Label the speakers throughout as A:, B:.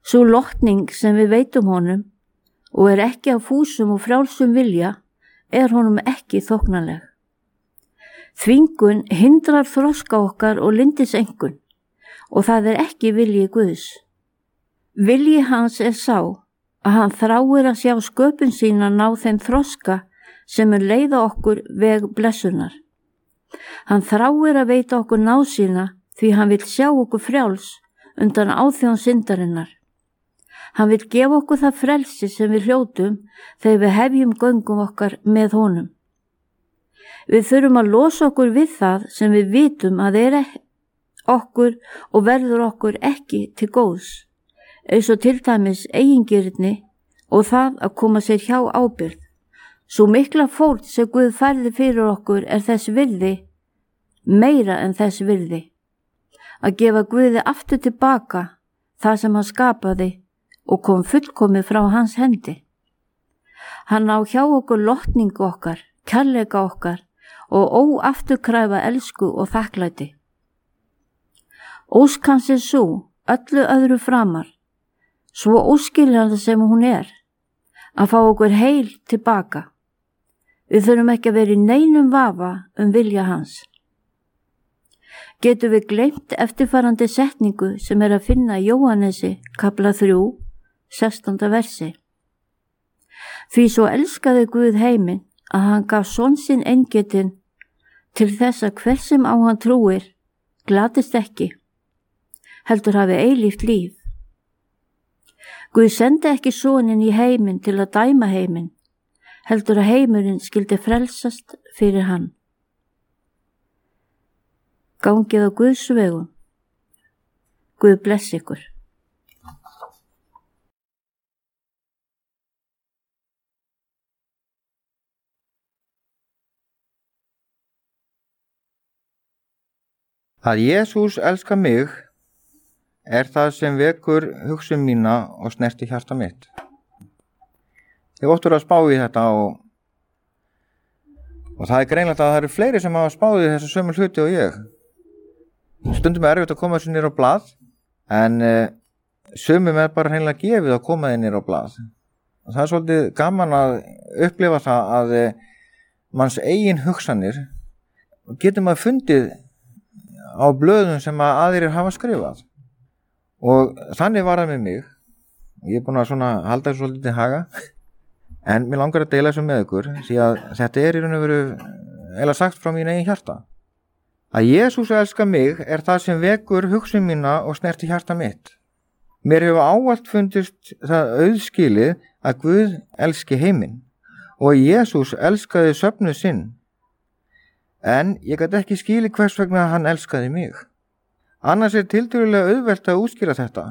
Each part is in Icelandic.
A: Sú lotning sem við veitum honum og ekki af fúsum og frjálsum vilja honum ekki þóknanleg. Þvingun hindrar þroska okkar og lindisengun og það ekki vilji Guðs. Vilji hans sá að hann þráir að sjá sköpun sína ná þeim þroska sem leiða okkur veg blessunar. Hann þráir að veita okkur náð sína því hann vill sjá okkur frjáls undan áþjón syndarinnar. Hann vill gefa okkur það frelsi sem við hljótum þegar við hefjum göngum okkar með honum. Við þurfum að losa okkur við það sem við vitum að okkur og verður okkur ekki til góðs, eins og til dæmis eigingirni og það að koma sér hjá ábyrgð. Sú mikla fórn sem Guð færði fyrir okkur þess virði, meira en þess virði. Að gefa Guði aftur tilbaka það sem hann skapaði og kom fullkomið frá hans hendi. Hann á hjá okkur lotningu okkar, kærleika okkar og óafturkræfa elsku og þakklæti. Ósk hans sú, öllu öðru framar, svo óskiljanleg sem hún að fá okkur heil tilbaka. Við þurfum ekki að vera í neinum vafa vilja hans. Getum við gleymt eftirfarandi setningu sem að finna í Jóhannesi kapla 3, 16. versi. Því svo elskaði Guð heiminn að hann gaf son sinn eingetinn til þess að hver sem á hann trúir glatist ekki, heldur hafi eilíft líf. Guð sendi ekki soninn í heiminn til að dæma heiminn, heldur að heimurinn skyldi frelsast fyrir hann. Gangið á Guðs vegum. Guð bless ykkur.
B: Að Jesús elskar mig það sem vekur hugsun mína og snerti hjarta mitt. Ég óttur að spá í þetta og það greinlegt að það eru fleiri sem hafa spáð í þessu sömu hluti og ég. Stundum erfitt að koma þessu niður á blað, en sumum bara hreinlega gefið að koma þeir niður á blað. Og það svolítið gaman að upplifa það að manns eigin hugsanir getur maður fundið á blöðum sem aðrir hafa skrifað. Og þannig var það með mig. Ég búin að halda þessu svolítið til haga. En mér langar að deila þessu með ykkur, því að þetta í raun og veru eiginlega sagt frá mín eigin hjarta. Að Jesús elskar mig það sem vekur hugsun mína og snerti hjarta mitt. Mér hefur ávallt fundist það auðskilið að Guð elski heiminn og Jesús elskaði söfnuð sinn. En ég gat ekki skilið hvers vegna hann elskaði mig. Annars tiltölulega auðvelt að útskýra þetta,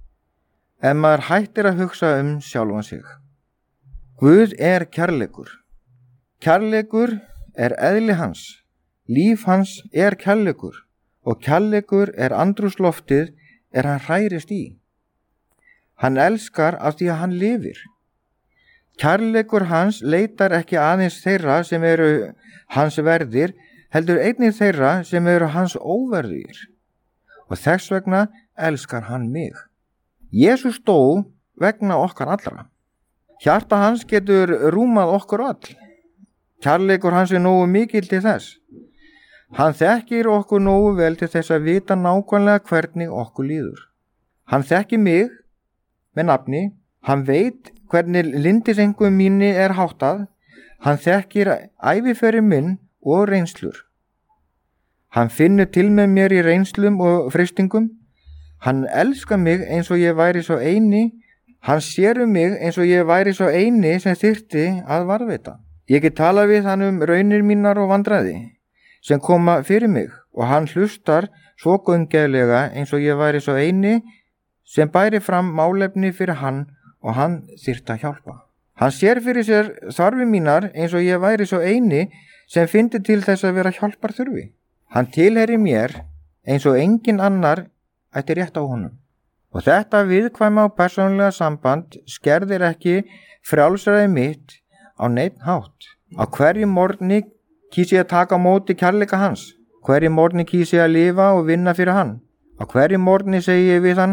B: en maður hættir að hugsa sjálfan sig. Guð kærleikur. Kærleikur eðli hans. Líf hans kærleikur og kærleikur andrúmsloftið hann hrærist í. Hann elskar af því að hann lifir. Kærleikur hans leitar ekki aðeins þeirra sem eru hans verðir, heldur einnig þeirra sem eru hans óverðir. Og þess vegna elskar hann mig. Jesús dó vegna okkar allra. Hjarta hans getur rúmað okkur all. Kærleikur hans nógu mikill til þess. Hann þekkir okkur nógu vel til þess að vita nákvæmlega hvernig okkur líður. Hann þekkir mig með nafni, hann veit hvernig lindisengum mínu háttað, hann þekkir æviferil minn og reynslur. Hann finnur til með mér í reynslum og freistingum. Hann elskar mig eins og ég væri svo eini. Hann sér mig eins og ég væri svo eini sem þyrfti að varðveita. Ég get talað við hann raunir mínar og vandræði sem koma fyrir mig og hann hlustar svo gaumgæfilega eins og ég væri svo eini sem bæri fram málefni fyrir hann og hann þyrfti að hjálpa. Hann sér fyrir sér þarfir mínar eins og ég væri svo eini sem fyndi til þess að vera hjálpar þurfi. Hann tilheyrir mér eins og engin annar ætti rétt á honum. Og þetta viðkvæma og persónulega samband skerðir ekki frjálsræði mitt á neinn hátt. Á hverju morgni kýs ég að taka á móti kærleika hans. Hverju morgni kýs ég að lifa og vinna fyrir hann. Á hverju morgni segi ég við hann,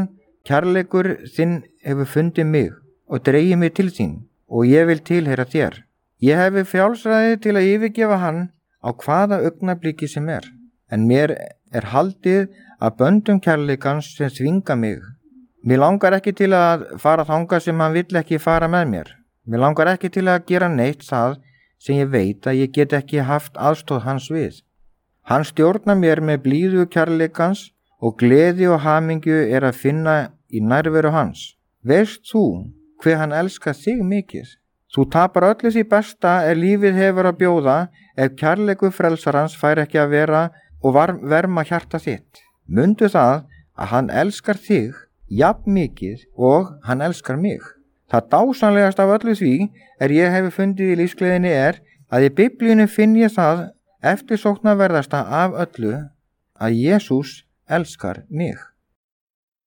B: Kærleikur þinn hefur fundið mig og dregið mig til þín og ég vil tilheyra þér. Ég hefi frjálsræði til að yfirgefa hann á hvaða augnabliki sem en mér haldið að böndum kærleikans sem þvinga mig. Mér langar ekki til að fara þangað sem hann vill ekki fara með mér. Mér langar ekki til að gera neitt það sem ég veit að ég get ekki haft aðstoð hans við. Hann stjórnar mér með blíðu kærleikans og gleði og hamingju að finna í nærveru hans. Veist þú hve hann elskar þig mikið? Þú tapar öllu því besta lífið hefur að bjóða ef kærleikur frelsarans fær ekki að vera og verma hjarta þitt. Mundu það að hann elskar þig jafn mikið og hann elskar mig. Það dásamlegast af öllu því ég hefur fundið í lífsgleðinni að í Biblíunni finn ég það eftirsóknarverðasta af öllu að Jesús elskar mig.